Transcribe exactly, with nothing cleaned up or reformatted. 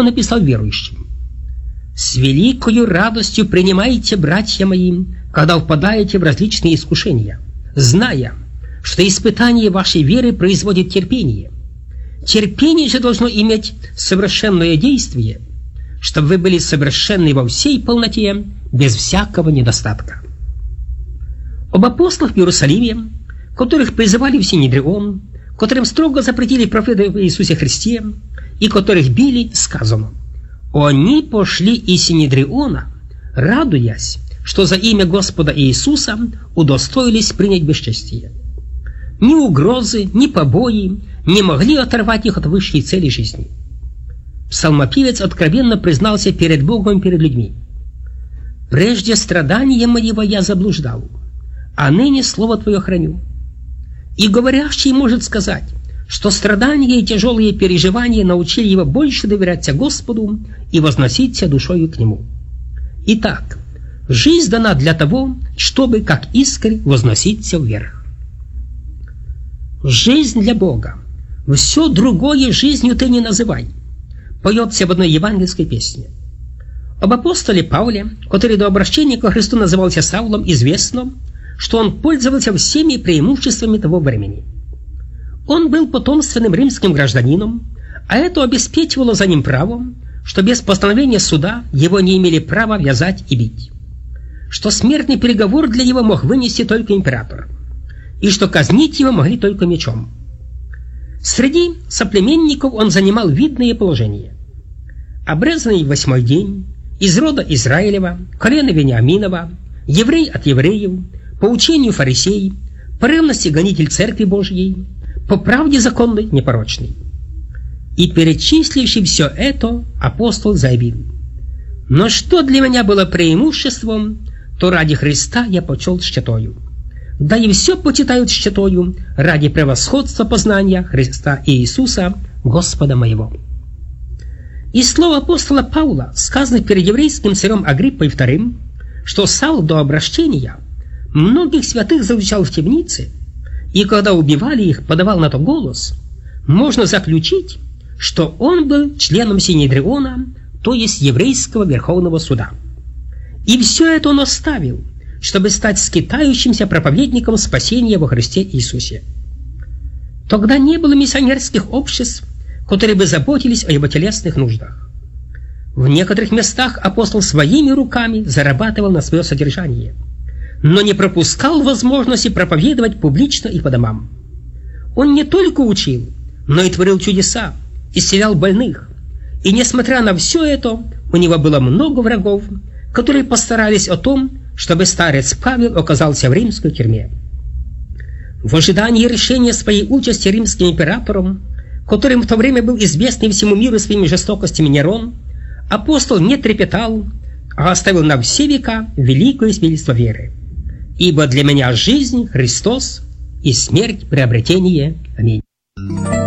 он написал верующим: «С великою радостью принимайте, братья мои, когда впадаете в различные искушения, зная, что испытание вашей веры производит терпение. Терпение же должно иметь совершенное действие, чтобы вы были совершенны во всей полноте, без всякого недостатка». Об апостолах в Иерусалиме, которых призывали в Синедрион, которым строго запретили проповедовать в Иисусе Христе и которых били, сказано: «Они пошли из Синедриона, радуясь, что за имя Господа Иисуса удостоились принять бесчестие». Ни угрозы, ни побои не могли оторвать их от высшей цели жизни. Псалмопевец откровенно признался перед Богом и перед людьми: «Прежде страдания моего я заблуждал, а ныне слово Твое храню». И говорящий может сказать, что страдания и тяжелые переживания научили его больше доверяться Господу и возноситься душою к Нему. Итак, жизнь дана для того, чтобы, как искрь, возноситься вверх. Жизнь для Бога. Все другое жизнью ты не называй, поется в одной евангельской песне. Об апостоле Павле, который до обращения ко Христу назывался Савлом, известно, что он пользовался всеми преимуществами того времени. Он был потомственным римским гражданином, а это обеспечивало за ним право, что без постановления суда его не имели права вязать и бить, что смертный приговор для него мог вынести только император, и что казнить его могли только мечом. Среди соплеменников он занимал видное положение. Обрезанный в восьмой день, из рода Израилева, колена Вениаминова, еврей от евреев, по учению фарисей, по ревности гонитель Церкви Божьей, по правде законной, непорочной. И перечисливший все это, апостол заявил: «Но что для меня было преимуществом, то ради Христа я почел счетою. Да и все почитают счетою ради превосходства познания Христа и Иисуса, Господа моего». И слово апостола Павла, сказано перед еврейским царем Агриппой вторым, что Савл до обращения многих святых заключал в темнице, и когда убивали их, подавал на то голос, можно заключить, что он был членом Синедриона, то есть еврейского верховного суда. И все это он оставил, чтобы стать скитающимся проповедником спасения во Христе Иисусе. Тогда не было миссионерских обществ, которые бы заботились о его телесных нуждах. В некоторых местах апостол своими руками зарабатывал на свое содержание, но не пропускал возможности проповедовать публично и по домам. Он не только учил, но и творил чудеса, исцелял больных. И несмотря на все это, у него было много врагов, которые постарались о том, чтобы старец Павел оказался в римской тюрьме. В ожидании решения своей участи римским императором, которым в то время был известный всему миру своими жестокостями Нерон, апостол не трепетал, а оставил на все века великое свидетельство веры. «Ибо для меня жизнь Христос и смерть приобретение». Аминь.